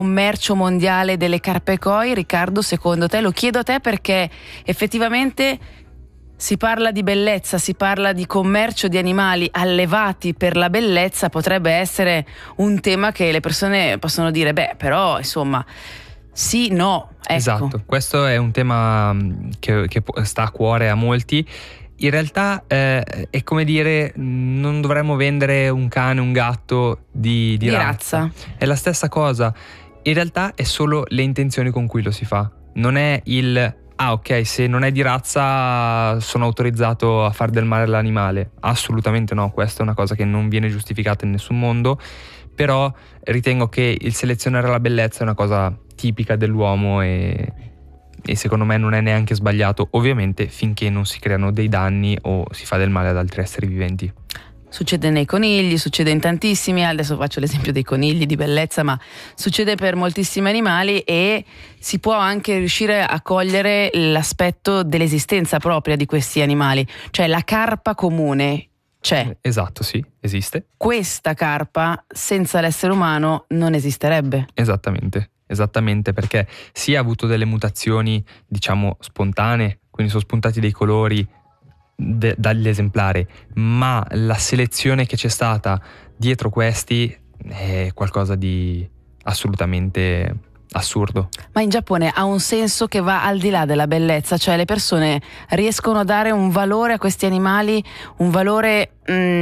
commercio mondiale delle carpe koi, Riccardo, secondo te? Lo chiedo a te perché effettivamente si parla di bellezza, si parla di commercio di animali allevati per la bellezza, potrebbe essere un tema che le persone possono dire, beh, però insomma, sì, no, ecco. Esatto, questo è un tema che sta a cuore a molti. In realtà è come dire, non dovremmo vendere un cane, un gatto di razza. È la stessa cosa. In realtà è solo le intenzioni con cui lo si fa. Non è ok, se non è di razza sono autorizzato a far del male all'animale. Assolutamente no, questa è una cosa che non viene giustificata in nessun mondo. Però ritengo che il selezionare la bellezza è una cosa tipica dell'uomo e secondo me non è neanche sbagliato, ovviamente finché non si creano dei danni o si fa del male ad altri esseri viventi. Succede nei conigli, succede in tantissimi, adesso faccio l'esempio dei conigli di bellezza, ma succede per moltissimi animali e si può anche riuscire a cogliere l'aspetto dell'esistenza propria di questi animali, cioè la carpa comune c'è. Esatto, sì, esiste. Questa carpa senza l'essere umano non esisterebbe. Esattamente, perché sì, ha avuto delle mutazioni, diciamo, spontanee, quindi sono spuntati dei colori dall'esemplare, ma la selezione che c'è stata dietro questi è qualcosa di assolutamente assurdo. Ma in Giappone ha un senso che va al di là della bellezza, cioè le persone riescono a dare un valore a questi animali, un valore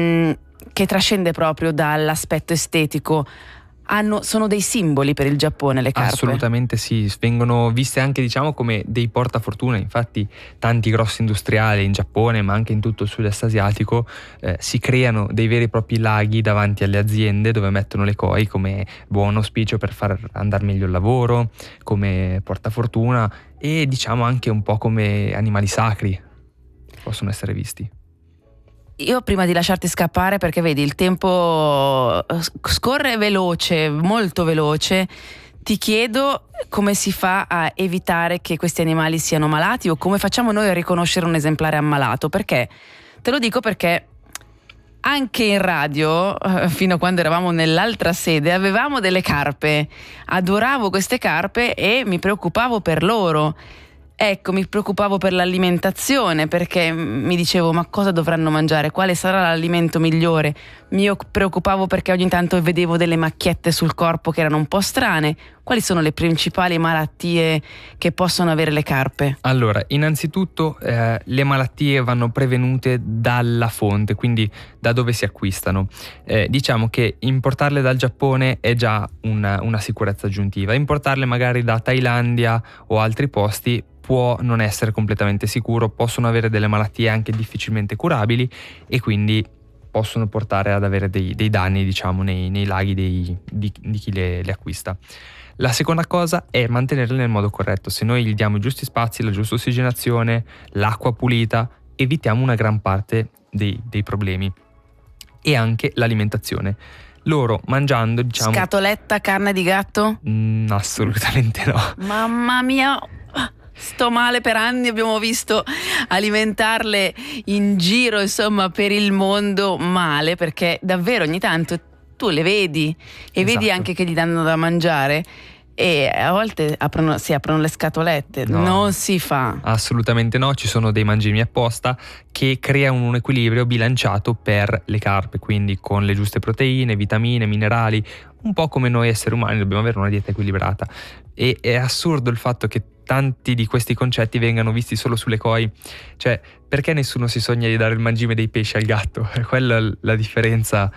che trascende proprio dall'aspetto estetico. Sono dei simboli per il Giappone le carpe. Assolutamente sì, vengono viste anche, diciamo, come dei portafortuna. Infatti tanti grossi industriali in Giappone, ma anche in tutto il sud-est asiatico, si creano dei veri e propri laghi davanti alle aziende dove mettono le koi come buon auspicio per far andare meglio il lavoro, come portafortuna e diciamo anche un po' come animali sacri possono essere visti. Io prima di lasciarti scappare, perché vedi il tempo scorre veloce, molto veloce, ti chiedo come si fa a evitare che questi animali siano malati o come facciamo noi a riconoscere un esemplare ammalato, perché te lo dico perché anche in radio, fino a quando eravamo nell'altra sede, avevamo delle carpe, adoravo queste carpe e mi preoccupavo per loro. Ecco, mi preoccupavo per l'alimentazione perché mi dicevo ma cosa dovranno mangiare, quale sarà l'alimento migliore. Mi preoccupavo perché ogni tanto vedevo delle macchiette sul corpo che erano un po' strane. Quali sono le principali malattie che possono avere le carpe? Allora, innanzitutto le malattie vanno prevenute dalla fonte, quindi da dove si acquistano. Diciamo che importarle dal Giappone è già una sicurezza aggiuntiva. Importarle magari da Thailandia o altri posti può non essere completamente sicuro, possono avere delle malattie anche difficilmente curabili e quindi possono portare ad avere dei danni, diciamo, nei laghi di chi le acquista. La seconda cosa è mantenerle nel modo corretto. Se noi gli diamo i giusti spazi, la giusta ossigenazione, l'acqua pulita, evitiamo una gran parte dei problemi. E anche l'alimentazione. Loro mangiando, diciamo... Scatoletta, carne di gatto? Assolutamente no. Mamma mia... Sto male per anni, abbiamo visto alimentarle in giro, insomma, per il mondo male, perché davvero ogni tanto tu le vedi e vedi anche che gli danno da mangiare e a volte si aprono le scatolette. No, non si fa. Assolutamente no, ci sono dei mangimi apposta che creano un equilibrio bilanciato per le carpe, quindi con le giuste proteine, vitamine, minerali, un po' come noi esseri umani dobbiamo avere una dieta equilibrata. E è assurdo il fatto che tanti di questi concetti vengano visti solo sulle koi, cioè perché nessuno si sogna di dare il mangime dei pesci al gatto? Quella è la differenza.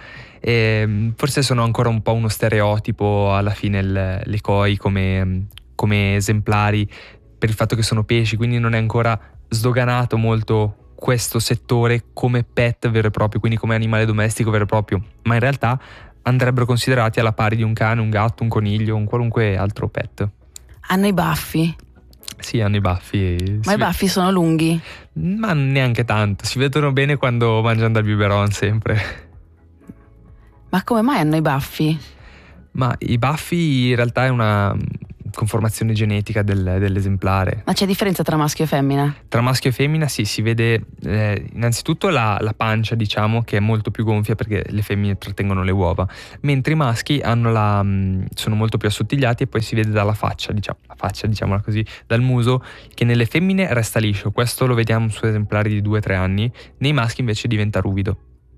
Forse sono ancora un po' uno stereotipo alla fine le koi come esemplari per il fatto che sono pesci, quindi non è ancora sdoganato molto questo settore come pet vero e proprio, quindi come animale domestico vero e proprio, ma in realtà andrebbero considerati alla pari di un cane, un gatto, un coniglio, un qualunque altro pet. Hanno i baffi? Sì, hanno i baffi. Ma i baffi sono lunghi? Ma neanche tanto, si vedono bene quando mangiano dal biberon sempre. Ma come mai hanno i baffi? Ma i baffi in realtà è una conformazione genetica dell'esemplare. Ma c'è differenza tra maschio e femmina? Tra maschio e femmina sì, si vede innanzitutto la pancia, diciamo, che è molto più gonfia perché le femmine trattengono le uova, mentre i maschi sono molto più assottigliati, e poi si vede dalla faccia, diciamola così, dal muso, che nelle femmine resta liscio. Questo lo vediamo su esemplari di 2-3 anni, nei maschi invece diventa ruvido.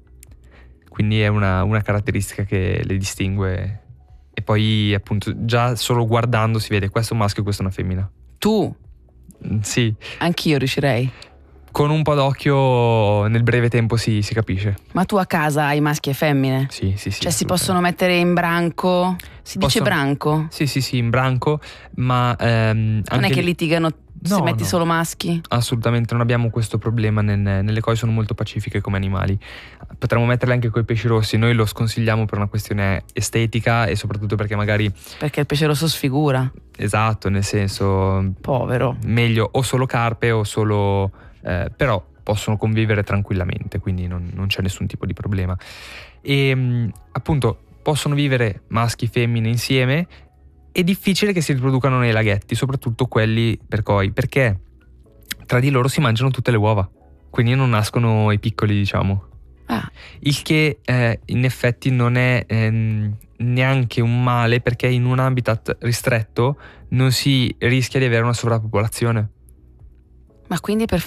Quindi è una caratteristica che le distingue, e poi appunto già solo guardando si vede questo è un maschio e questa è una femmina. Tu? Sì. Anch'io riuscirei. Con un po' d'occhio nel breve tempo si capisce. Ma tu a casa hai maschi e femmine? Sì. Cioè si possono mettere in branco? Dice branco? Sì, in branco, ma non è che litigano se metti no. solo maschi? Assolutamente, non abbiamo questo problema. Nelle koi sono molto pacifiche come animali. Potremmo metterle anche coi pesci rossi, noi lo sconsigliamo per una questione estetica e soprattutto perché magari... Perché il pesce rosso sfigura. Esatto, nel senso... Povero. Meglio o solo carpe o solo... però possono convivere tranquillamente, quindi non c'è nessun tipo di problema. E appunto possono vivere maschi e femmine insieme. È difficile che si riproducano nei laghetti, soprattutto quelli per koi, perché tra di loro si mangiano tutte le uova, quindi non nascono i piccoli, diciamo. Il che in effetti non è neanche un male, perché in un habitat ristretto non si rischia di avere una sovrappopolazione. Ma quindi per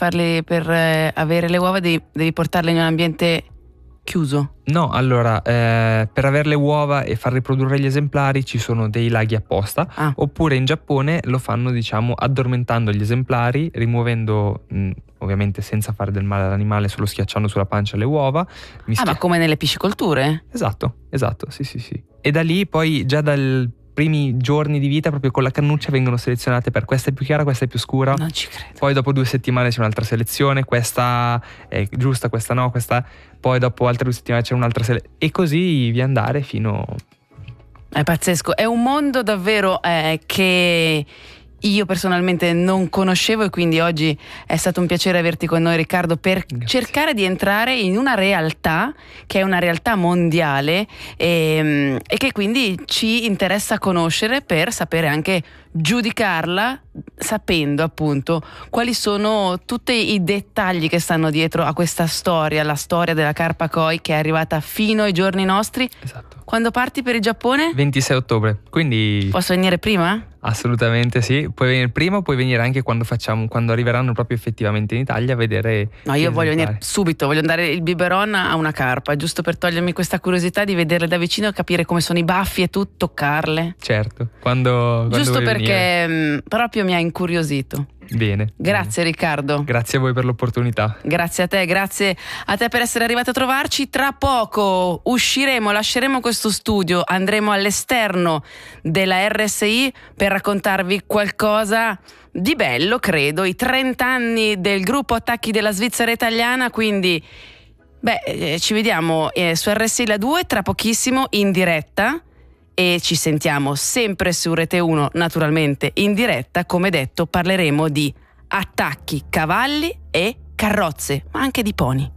avere le uova devi portarle in un ambiente chiuso? No, allora per avere le uova e far riprodurre gli esemplari ci sono dei laghi apposta, oppure in Giappone lo fanno, diciamo, addormentando gli esemplari, rimuovendo ovviamente senza fare del male all'animale, solo schiacciando sulla pancia le uova. Ma come nelle piscicolture? Esatto, sì. E da lì poi già dai primi giorni di vita, proprio con la cannuccia, vengono selezionate per questa è più chiara, questa è più scura. Non ci credo. Poi dopo 2 settimane c'è un'altra selezione, questa è giusta, questa no, questa. Poi dopo altre 2 settimane c'è un'altra selezione, e così via andare fino... È pazzesco, è un mondo davvero che io personalmente non conoscevo, e quindi oggi è stato un piacere averti con noi, Riccardo, per cercare di entrare in una realtà che è una realtà mondiale e che quindi ci interessa conoscere per sapere anche giudicarla, sapendo appunto quali sono tutti i dettagli che stanno dietro a questa storia, la storia della carpa koi che è arrivata fino ai giorni nostri. Esatto. Quando parti per il Giappone? 26 ottobre, quindi... Posso venire prima? Assolutamente sì, puoi venire prima o puoi venire anche quando arriveranno proprio effettivamente in Italia a vedere. No, io voglio venire subito, voglio andare il biberon a una carpa, giusto per togliermi questa curiosità di vederle da vicino, capire come sono i baffi e tutto, toccarle. Certo, quando giusto vuoi perché venire. Proprio mi ha incuriosito. Bene. Grazie Riccardo. Grazie a voi per l'opportunità. Grazie a te per essere arrivato a trovarci. Tra poco lasceremo questo studio, andremo all'esterno della RSI per raccontarvi qualcosa di bello, credo, i 30 anni del gruppo Attacchi della Svizzera Italiana, quindi ci vediamo su RSI La 2 tra pochissimo in diretta. E ci sentiamo sempre su Rete 1, naturalmente in diretta. Come detto, parleremo di attacchi, cavalli e carrozze, ma anche di pony.